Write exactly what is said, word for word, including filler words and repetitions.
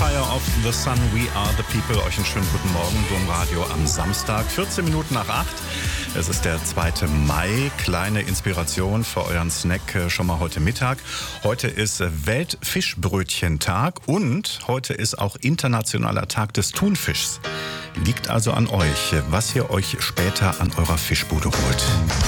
Empire of the Sun, We Are the People. Euch einen schönen guten Morgen, Domradio am Samstag, vierzehn Minuten nach acht. Es ist der zweite Mai. Kleine Inspiration für euren Snack schon mal heute Mittag. Heute ist Weltfischbrötchentag und heute ist auch Internationaler Tag des Thunfischs. Liegt also an euch, was ihr euch später an eurer Fischbude holt.